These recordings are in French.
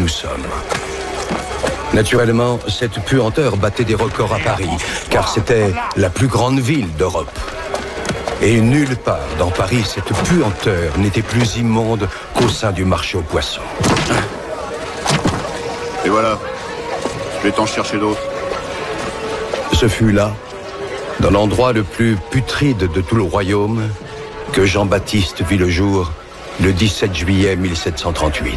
nous sommes. Naturellement, cette puanteur battait des records à Paris, car c'était la plus grande ville d'Europe. Et nulle part dans Paris, cette puanteur n'était plus immonde qu'au sein du marché aux poissons. Et voilà, je vais t'en chercher d'autres. Ce fut là, dans l'endroit le plus putride de tout le royaume, que Jean-Baptiste vit le jour le 17 juillet 1738.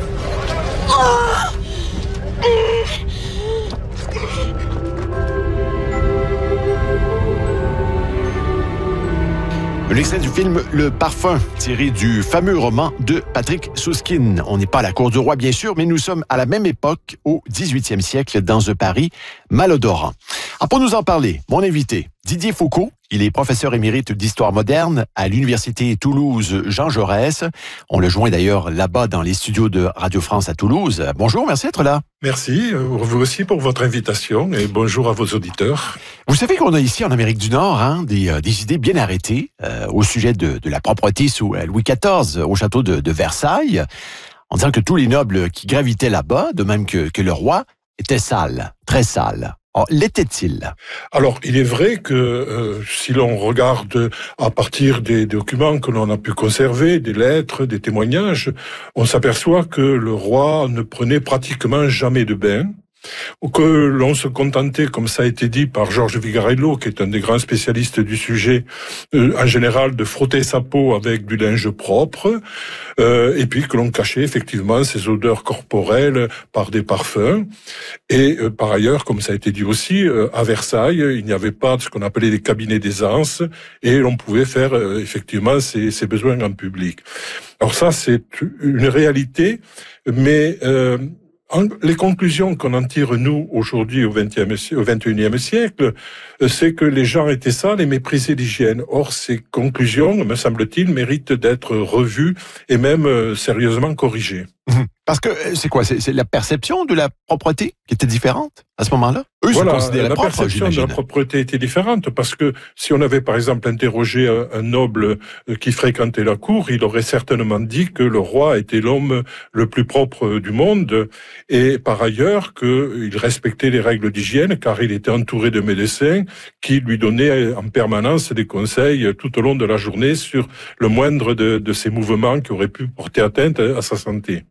L'extrait du film Le Parfum, tiré du fameux roman de Patrick Süskind. On n'est pas à la cour du roi, bien sûr, mais nous sommes à la même époque, au 18e siècle, dans un Paris malodorant. Alors, pour nous en parler, mon invité, Didier Foucault. Il est professeur émérite d'histoire moderne à l'Université Toulouse Jean Jaurès. On le joint d'ailleurs là-bas dans les studios de Radio France à Toulouse. Bonjour, merci d'être là. Merci, vous aussi pour votre invitation et bonjour à vos auditeurs. Vous savez qu'on a ici en Amérique du Nord des idées bien arrêtées au sujet de la propreté sous Louis XIV au château de Versailles, en disant que tous les nobles qui gravitaient là-bas, de même que le roi, étaient sales, très sales. Alors, l'était-il? Alors, il est vrai que si l'on regarde à partir des documents que l'on a pu conserver, des lettres, des témoignages, on s'aperçoit que le roi ne prenait pratiquement jamais de bain, ou que l'on se contentait, comme ça a été dit par Georges Vigarello, qui est un des grands spécialistes du sujet, en général de frotter sa peau avec du linge propre, et puis que l'on cachait effectivement ses odeurs corporelles par des parfums. Et par ailleurs, comme ça a été dit aussi, à Versailles, il n'y avait pas de ce qu'on appelait des cabinets d'aisance, et l'on pouvait faire effectivement ses besoins en public. Alors ça, c'est une réalité, mais les conclusions qu'on en tire, nous, aujourd'hui, au XXIe siècle, c'est que les gens étaient sales et méprisaient l'hygiène. Or, ces conclusions, me semble-t-il, méritent d'être revues et même sérieusement corrigées. Parce que c'est quoi? C'est la perception de la propreté qui était différente à ce moment-là? Eux voilà, se considéraient la propres, perception de la propreté était différente parce que si on avait par exemple interrogé un noble qui fréquentait la cour, il aurait certainement dit que le roi était l'homme le plus propre du monde et par ailleurs qu'il respectait les règles d'hygiène car il était entouré de médecins qui lui donnaient en permanence des conseils tout au long de la journée sur le moindre de ses mouvements qui auraient pu porter atteinte à sa santé.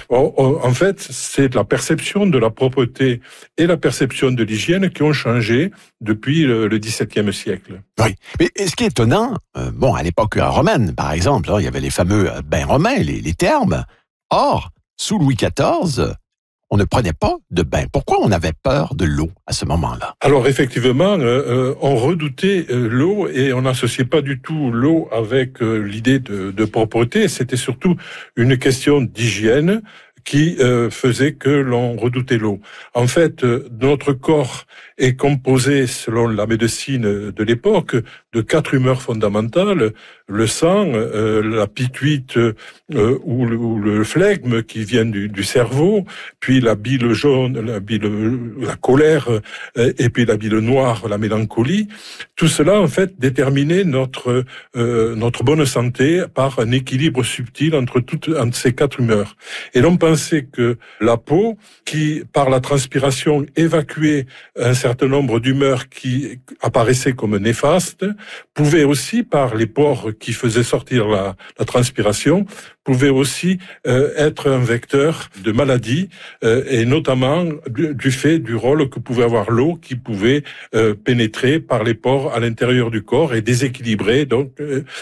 En fait, c'est la perception de la propreté et la perception de l'hygiène qui ont changé depuis le XVIIe siècle. Oui, mais ce qui est étonnant, à l'époque romaine, par exemple, il y avait les fameux bains romains, les thermes. Or, sous Louis XIV, on ne prenait pas de bain. Pourquoi on avait peur de l'eau à ce moment-là? Alors effectivement, on redoutait l'eau et on n'associait pas du tout l'eau avec l'idée de propreté. C'était surtout une question d'hygiène qui faisait que l'on redoutait l'eau. En fait, notre corps est composé, selon la médecine de l'époque, de 4 humeurs fondamentales: le sang, la pituite ou le flegme qui viennent du cerveau, puis la bile jaune, la colère, et puis la bile noire, la mélancolie. Tout cela, en fait, déterminait notre bonne santé par un équilibre subtil entre ces 4 humeurs. Et l'on pensait que la peau, qui, par la transpiration, évacuait un certain nombre d'humeurs qui apparaissaient comme néfastes, pouvait aussi, par les pores qui faisaient sortir la transpiration, pouvait aussi être un vecteur de maladies, et notamment du fait du rôle que pouvait avoir l'eau qui pouvait pénétrer par les pores à l'intérieur du corps et déséquilibrer donc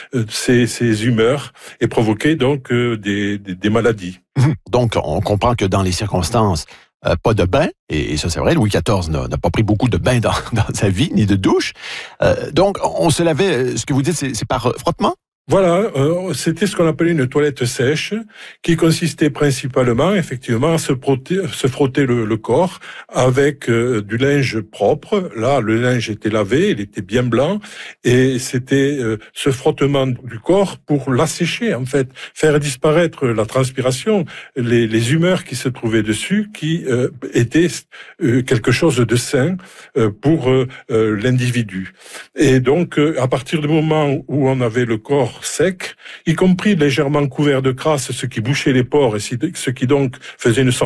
ces humeurs et provoquer donc des maladies. Donc, on comprend que dans les circonstances, pas de bain, et ça c'est vrai, Louis XIV n'a pas pris beaucoup de bains dans sa vie, ni de douche. Donc, on se lavait, ce que vous dites, c'est par frottement? Voilà, c'était ce qu'on appelait une toilette sèche, qui consistait principalement, effectivement, à se frotter le corps avec du linge propre. Là, le linge était lavé, il était bien blanc, et c'était ce frottement du corps pour l'assécher, en fait, faire disparaître la transpiration, les humeurs qui se trouvaient dessus, qui étaient quelque chose de sain pour l'individu. Et donc, à partir du moment où on avait le corps sec, y compris légèrement couvert de crasse, ce qui bouchait les pores et ce qui donc faisait une sorte